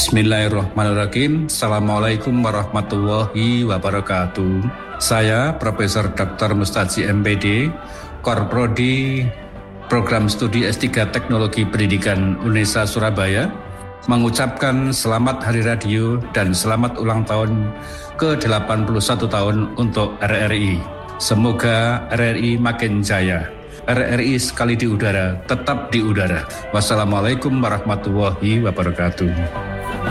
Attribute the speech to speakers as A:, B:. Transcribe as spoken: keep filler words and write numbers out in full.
A: Bismillahirrahmanirrahim. Assalamualaikum warahmatullahi wabarakatuh. Saya Profesor Doktor Mustaji M Pd, Korprodi Program Studi S tiga Teknologi Pendidikan UNESA Surabaya, mengucapkan selamat Hari Radio dan selamat ulang tahun ke delapan puluh satu tahun untuk R R I. Semoga R R I makin jaya. R R I sekali di udara, tetap di udara. Wassalamualaikum warahmatullahi wabarakatuh.